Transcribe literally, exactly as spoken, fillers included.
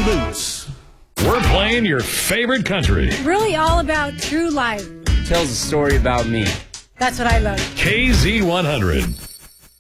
and boots. We're playing your favorite country. Really all about true life. Tells a story about me. That's what I love. K Z one hundred.